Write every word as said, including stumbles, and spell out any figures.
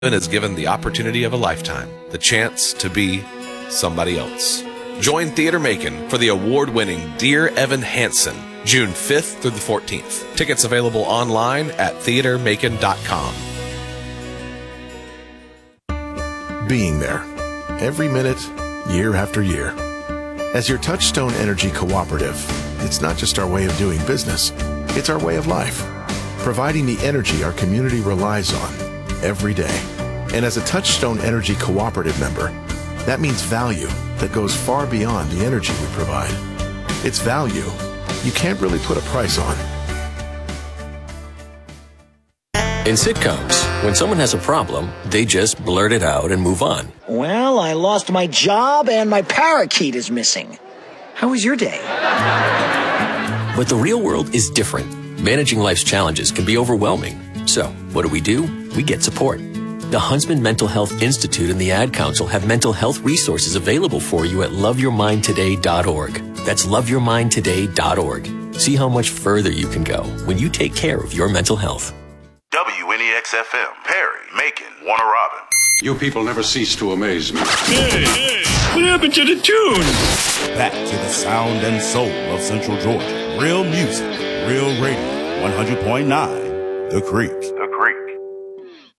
is given the opportunity of a lifetime, the chance to be somebody else. Join Theater Macon for the award-winning Dear Evan Hansen, June fifth through the fourteenth. Tickets available online at theater macon dot com. Being there, every minute, year after year. As your Touchstone Energy Cooperative, it's not just our way of doing business, it's our way of life, providing the energy our community relies on every day. And as a Touchstone Energy Cooperative member, that means value that goes far beyond the energy we provide. It's value you can't really put a price on. In sitcoms, when someone has a problem, they just blurt it out and move on. Well, I lost my job and my parakeet is missing. How was your day? But the real world is different. Managing life's challenges can be overwhelming. So, what do we do? We get support. The Huntsman Mental Health Institute and the Ad Council have mental health resources available for you at love your mind today dot org. That's love your mind today dot org. See how much further you can go when you take care of your mental health. W N E X F M, Perry, Macon, Warner Robins. You people never cease to amaze me. Hey, hey, what happened to the tune? Back to the sound and soul of Central Georgia. Real music, real radio, one hundred point nine, The Creek.